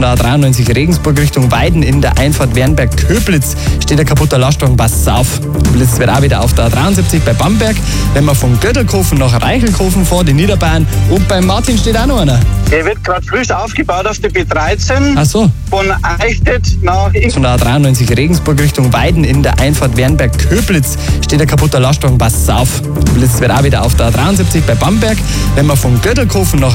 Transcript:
der A93 Regensburg Richtung Weiden in der Einfahrt Wernberg-Köblitz steht ein kaputter Lastwagen, passt auf. Blitz wird auch wieder auf der A73 bei Bamberg. Wenn man von Götterkofen nach Reichelkofen fährt in Niederbayern und beim Martin steht auch noch einer. Der wird gerade frisch aufgebaut auf der B13. Ach so. Von Eichstätt nach... Von der A93 Regensburg Richtung Weiden in der Einfahrt Wernberg-Köblitz steht ein kaputter Lastwagen, passt auf. Blitz wird auch wieder auf der A73 bei Bamberg. Wenn man von Götterkofen nach